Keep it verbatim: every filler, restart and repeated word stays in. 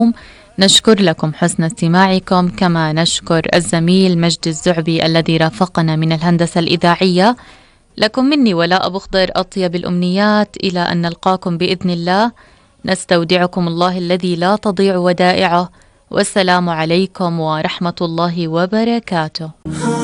نشكر لكم حسن استماعكم، كما نشكر الزميل مجد الزعبي الذي رافقنا من الهندسة الإذاعية. لكم مني ولاء أبو خضر أطيب الأمنيات، إلى أن نلقاكم بإذن الله. نستودعكم الله الذي لا تضيع ودائعه، والسلام عليكم ورحمة الله وبركاته.